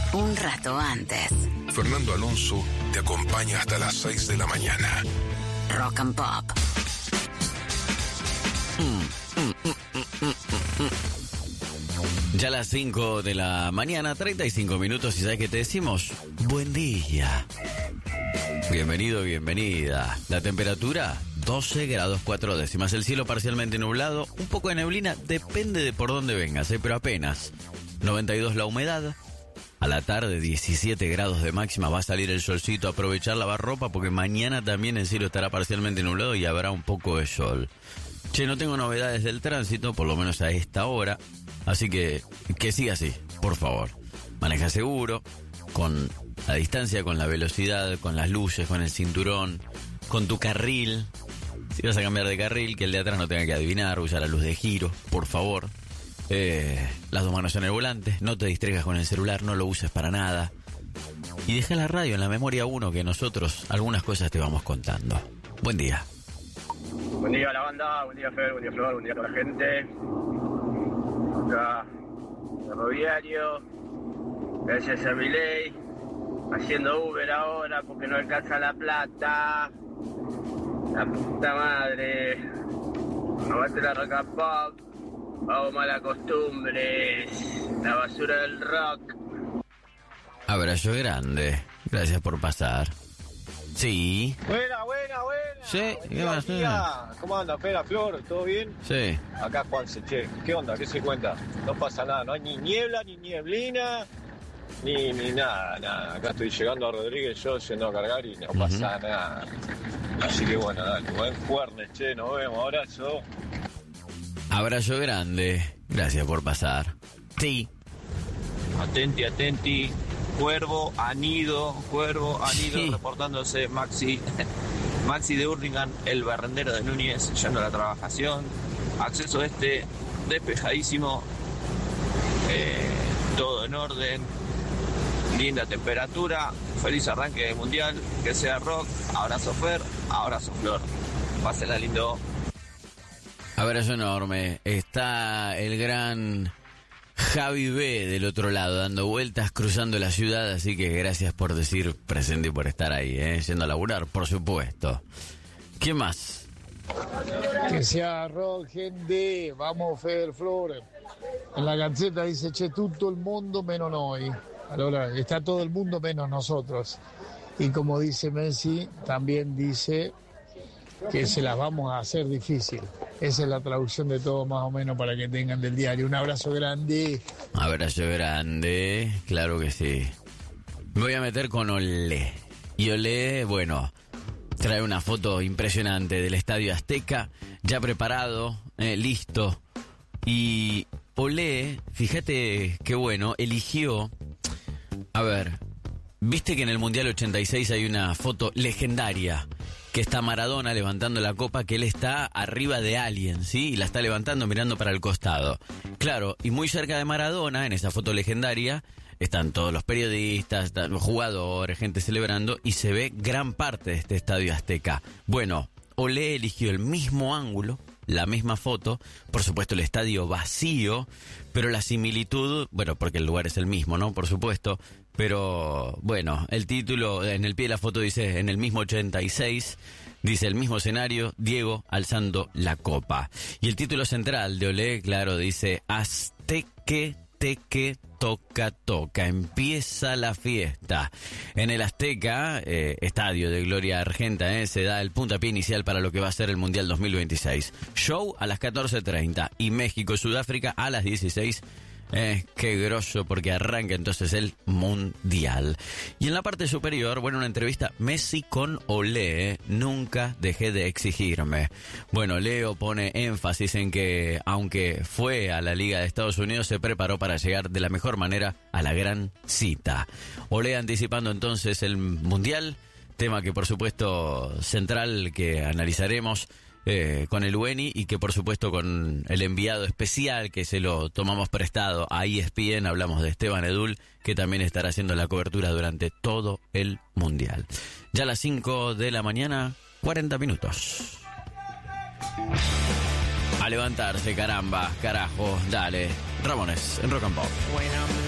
un rato antes. Fernando Alonso te acompaña hasta las 6 de la mañana. Rock and Pop. Ya las 5 de la mañana, 35 minutos, y ¿sabes qué te decimos? Buen día. Bienvenido, bienvenida. La temperatura, 12 grados 4 décimas. El cielo parcialmente nublado, un poco de neblina, depende de por dónde vengas, pero apenas. 92 la humedad. A la tarde, 17 grados de máxima, va a salir el solcito. Aprovechar lavar ropa porque mañana también el cielo estará parcialmente nublado y habrá un poco de sol. Che, no tengo novedades del tránsito, por lo menos a esta hora. Así que siga así, por favor. Maneja seguro, con la distancia, con la velocidad, con las luces, con el cinturón, con tu carril. Si vas a cambiar de carril, que el de atrás no tenga que adivinar, usa la luz de giro, por favor. Las dos manos en el volante, no te distraigas con el celular, no lo uses para nada. Y deja la radio en la memoria 1, que nosotros algunas cosas te vamos contando. Buen día. Buen día a la banda, buen día Fer, buen día Flor, buen día a toda la gente. Acá, ferroviario, gracias a Milei, haciendo Uber ahora porque no alcanza la plata. La puta madre. No bate la rock and pop. Vamos, malas costumbres. La basura del rock. Abrazo grande. Gracias por pasar. Sí. Buena. Sí, Buen día. ¿Cómo anda, Pera, Flor? ¿Todo bien? Sí. Acá Juanse, che. ¿Qué onda? ¿Qué se cuenta? No pasa nada, no hay ni niebla, ni nieblina, ni nada. Acá estoy llegando a Rodríguez, yo yendo a cargar y no pasa nada. Así que bueno, dale, buen jueves, che, nos vemos, abrazo. Abrazo grande. Gracias por pasar. Sí. Atenti. Cuervo anido, sí. Reportándose Maxi de Hurlingham, el barrendero de Núñez, yendo a la trabajación. Acceso despejadísimo, todo en orden, linda temperatura, feliz arranque del mundial, que sea rock, abrazo Fer, abrazo Flor, pásenla lindo. Abrazo enorme. Está el gran Javi B del otro lado, dando vueltas, cruzando la ciudad, así que gracias por decir presente y por estar ahí, yendo a laburar, por supuesto. ¿Quién más? Que sea rock, gente, vamos Fer, Flor. En la Gazzetta dice, che, tutto il mondo menos noi. Allora, está todo el mundo menos nosotros. Y como dice Messi, también dice que se las vamos a hacer difícil. Esa es la traducción de todo más o menos para que tengan del diario. Un abrazo grande. Abrazo grande, claro que sí. Me voy a meter con Olé. Y Olé, bueno, trae una foto impresionante del Estadio Azteca, ya preparado, listo. Y Olé, fíjate qué bueno, eligió... A ver, viste que en el Mundial 86 hay una foto legendaria, que está Maradona levantando la copa, que él está arriba de alguien, ¿sí? Y la está levantando mirando para el costado. Claro, y muy cerca de Maradona, en esa foto legendaria, están todos los periodistas, están los jugadores, gente celebrando, y se ve gran parte de este Estadio Azteca. Bueno, Olé eligió el mismo ángulo, la misma foto, por supuesto el estadio vacío, pero la similitud, bueno, porque el lugar es el mismo, ¿no? Por supuesto, pero bueno, el título en el pie de la foto dice, en el mismo 86, dice el mismo escenario, Diego alzando la copa. Y el título central de Olé, claro, dice, Azteque Teque toca, empieza la fiesta. En el Azteca, estadio de gloria argenta, se da el puntapié inicial para lo que va a ser el Mundial 2026. Show a las 14:30 y México-Sudáfrica a las 16. Qué grosso, porque arranca entonces el Mundial. Y en la parte superior, bueno, una entrevista Messi con Olé, nunca dejé de exigirme. Bueno, Leo pone énfasis en que, aunque fue a la Liga de Estados Unidos, se preparó para llegar de la mejor manera a la gran cita. Olé anticipando entonces el Mundial, tema que por supuesto central que analizaremos con el UENI y que por supuesto con el enviado especial que se lo tomamos prestado a ESPN, hablamos de Esteban Edul, que también estará haciendo la cobertura durante todo el Mundial. Ya a las 5 de la mañana, 40 minutos. A levantarse, caramba, carajo, dale. Ramones, en Rock and Pop.